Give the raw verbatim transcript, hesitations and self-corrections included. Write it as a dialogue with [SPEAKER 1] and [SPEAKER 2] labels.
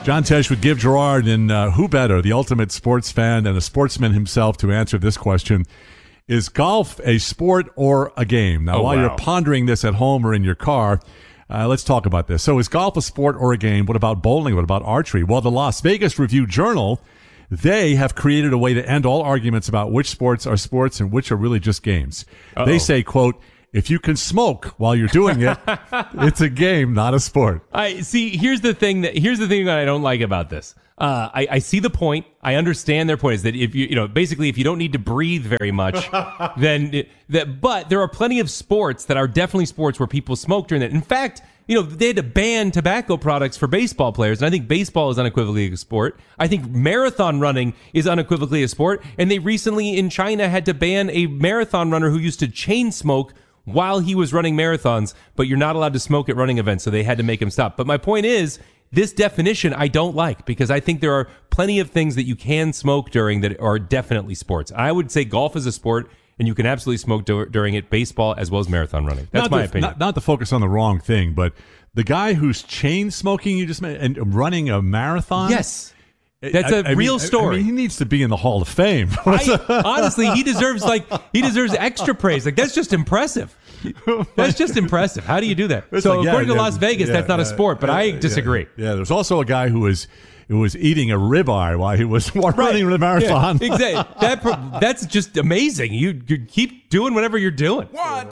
[SPEAKER 1] John Tesh with Give Gerard, and uh, who better, the ultimate sports fan and a sportsman himself, to answer this question. Is golf a sport or a game? Now,
[SPEAKER 2] oh,
[SPEAKER 1] while
[SPEAKER 2] wow.
[SPEAKER 1] you're pondering this at home or in your car, uh, let's talk about this. So is golf a sport or a game? What about bowling? What about archery? Well, the Las Vegas Review-Journal, they have created a way to end all arguments about which sports are sports and which are really just games. Uh-oh. They say, quote, if you can smoke while you're doing it, it's a game, not a sport.
[SPEAKER 2] I see. Here's the thing that here's the thing that I don't like about this. Uh, I, I see the point. I understand their point is that if you, you know, basically if you don't need to breathe very much, then it, that. But there are plenty of sports that are definitely sports where people smoke during that. In fact, you know, they had to ban tobacco products for baseball players, and I think baseball is unequivocally a sport. I think marathon running is unequivocally a sport, and they recently in China had to ban a marathon runner who used to chain smoke while he was running marathons, but you're not allowed to smoke at running events, so they had to make him stop. But my point is, this definition I don't like, because I think there are plenty of things that you can smoke during that are definitely sports. I would say golf is a sport, and you can absolutely smoke dur- during it, baseball as well as marathon running. That's
[SPEAKER 1] not
[SPEAKER 2] my
[SPEAKER 1] to,
[SPEAKER 2] opinion.
[SPEAKER 1] Not, not to focus on the wrong thing, but the guy who's chain smoking, you just made, and running a marathon?
[SPEAKER 2] Yes. That's a
[SPEAKER 1] I, I
[SPEAKER 2] real
[SPEAKER 1] mean,
[SPEAKER 2] story.
[SPEAKER 1] I mean, he needs to be in the Hall of Fame.
[SPEAKER 2] I, honestly, he deserves like he deserves extra praise. Like that's just impressive. That's just impressive. How do you do that?
[SPEAKER 1] It's
[SPEAKER 2] so
[SPEAKER 1] like, yeah,
[SPEAKER 2] according to
[SPEAKER 1] yeah,
[SPEAKER 2] Las Vegas,
[SPEAKER 1] yeah,
[SPEAKER 2] that's not
[SPEAKER 1] yeah,
[SPEAKER 2] a sport. But
[SPEAKER 1] yeah,
[SPEAKER 2] I disagree.
[SPEAKER 1] Yeah, yeah, there's also a guy who was who was eating a ribeye while he was running the marathon.
[SPEAKER 2] Yeah, exactly. That that's just amazing. You you keep doing whatever you're doing. One.